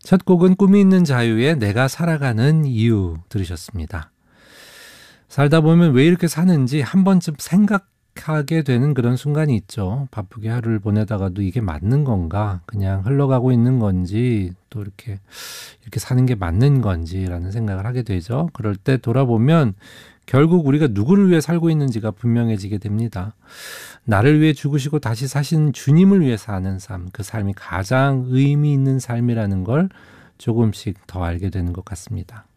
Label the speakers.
Speaker 1: 첫 곡은 꿈이 있는 자유의 내가 살아가는 이유 들으셨습니다. 살다 보면 왜 이렇게 사는지 한 번쯤 생각하게 되는 그런 순간이 있죠. 바쁘게 하루를 보내다가도 이게 맞는 건가? 그냥 흘러가고 있는 건지 또 이렇게 사는 게 맞는 건지라는 생각을 하게 되죠. 그럴 때 돌아보면 결국 우리가 누구를 위해 살고 있는지가 분명해지게 됩니다. 나를 위해 죽으시고 다시 사신 주님을 위해 사는 삶, 그 삶이 가장 의미 있는 삶이라는 걸 조금씩 더 알게 되는 것 같습니다.